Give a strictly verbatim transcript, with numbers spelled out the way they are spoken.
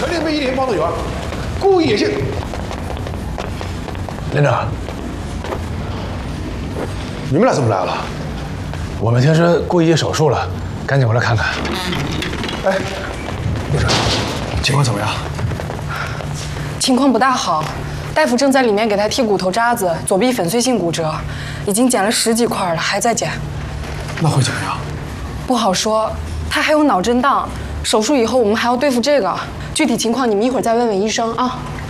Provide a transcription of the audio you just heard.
全力为一连帮队员，故意野性。连长，你们俩怎么来了？ 我们听说顾姨手术了，赶紧过来看看。 哎，部长，情况怎么样？ 情况不大好，大夫正在里面给他剔骨头渣子，左臂粉碎性骨折，已经剪了十几块了，还在剪。 那会怎么样？ 不好说，他还有脑震荡，手术以后我们还要对付这个，具体情况你们一会儿再问问医生啊。